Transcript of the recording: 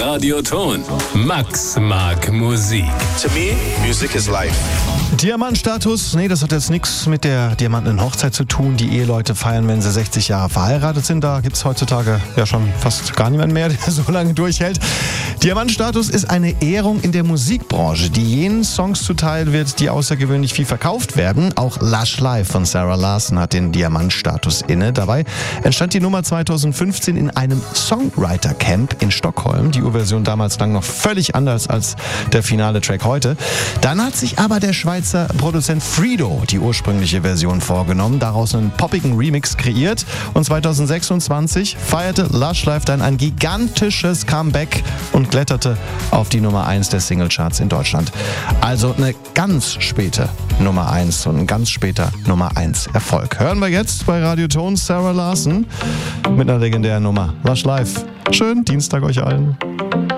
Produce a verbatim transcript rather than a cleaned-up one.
Radioton. Max mag Musik. To me, music is life. Diamantstatus? Nee, das hat jetzt nichts mit der diamantenen Hochzeit zu tun, die Eheleute feiern, wenn sie sechzig Jahre verheiratet sind. Da gibt es heutzutage ja schon fast gar niemand mehr, der so lange durchhält. Diamantstatus ist eine Ehrung in der Musikbranche, die jenen Songs zuteil wird, die außergewöhnlich viel verkauft werden. Auch Lush Life von Sarah Larsson hat den Diamantstatus inne. Dabei entstand die Nummer zweitausendfünfzehn in einem Songwriter-Camp in Stockholm. Die Urversion damals klang noch völlig anders als der finale Track heute. Dann hat sich aber der Schweizer Produzent Fredo die ursprüngliche Version vorgenommen, daraus einen poppigen Remix kreiert und zweitausendsechsundzwanzig feierte Lush Life dann ein gigantisches Comeback und kletterte auf die Nummer eins der Singlecharts in Deutschland. Also eine ganz späte Nummer eins und ein ganz später Nummer eins Erfolg. Hören wir jetzt bei Radioton Sarah Larsson mit einer legendären Nummer. Lush Life. Schönen Dienstag euch allen.